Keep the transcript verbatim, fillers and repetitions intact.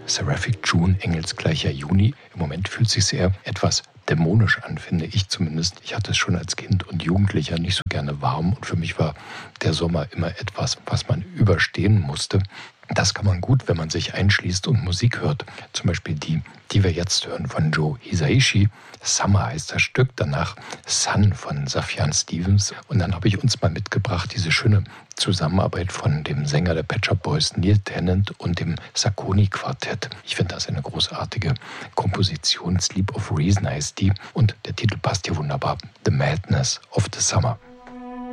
Seraphic June, engelsgleicher Juni. Im Moment fühlt es sich eher etwas dämonisch an, finde ich zumindest. Ich hatte es schon als Kind und Jugendlicher nicht so gerne warm und für mich war der Sommer immer etwas, was man überstehen musste. Das kann man gut, wenn man sich einschließt und Musik hört. Zum Beispiel die, die wir jetzt hören von Joe Hisaishi. Summer heißt das Stück, danach Sun von Sufjan Stevens. Und dann habe ich uns mal mitgebracht, diese schöne Zusammenarbeit von dem Sänger der Pet Shop Boys Neil Tennant und dem Saucony-Quartett. Ich finde das eine großartige Komposition. Sleep of Reason heißt die und der Titel passt hier wunderbar. The Madness of the Summer.